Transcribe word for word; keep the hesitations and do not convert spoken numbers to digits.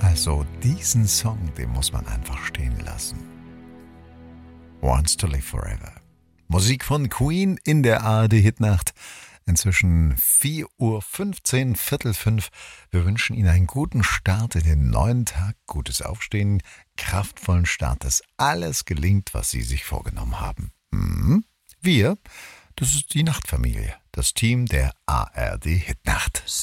Also diesen Song, den muss man einfach stehen lassen. Wants to Live Forever. Musik von Queen in der A R D-Hitnacht. Inzwischen vier Uhr fünfzehn, Viertel fünf. Wir wünschen Ihnen einen guten Start in den neuen Tag, gutes Aufstehen, kraftvollen Start, dass alles gelingt, was Sie sich vorgenommen haben. Hm? Wir, das ist die Nachtfamilie, das Team der A R D-Hitnacht.